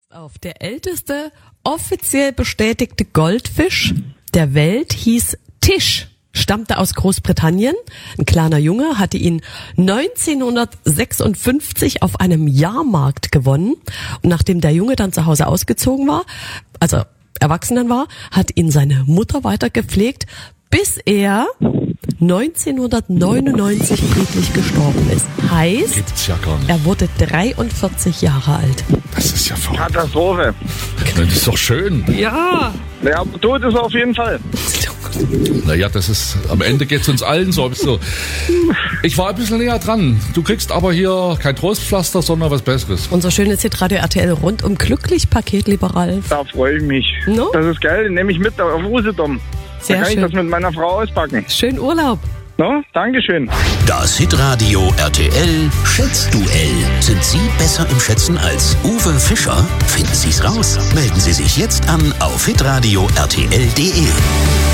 Auf der älteste offiziell bestätigte Goldfisch der Welt hieß Tisch, stammte aus Großbritannien. Ein kleiner Junge hatte ihn 1956 auf einem Jahrmarkt gewonnen. Und nachdem der Junge dann zu Hause ausgezogen war, also erwachsen dann war, hat ihn seine Mutter weiter gepflegt, bis er 1999 friedlich gestorben ist. Heißt, Gibt's ja gar nicht. er wurde 43 Jahre alt. Das ist ja verrückt. Katastrophe. Das ist doch schön. Ja. Ja, aber tot ist er auf jeden Fall. Naja, das ist, am Ende geht's uns allen so. Ich war ein bisschen näher dran. Du kriegst aber hier kein Trostpflaster, sondern was Besseres. Unser schönes Hitradio RTL rundum glücklich Paket, lieber Ralf. Da freue ich mich. No? Das ist geil, den nehme ich mit auf Usedom. Sehr Da kann schön. ich das mit meiner Frau auspacken. Schönen Urlaub. No? Dankeschön. Das Hitradio RTL Schätzduell. Sind Sie besser im Schätzen als Uwe Fischer? Finden Sie's raus. Melden Sie sich jetzt an auf hitradio rtl.de.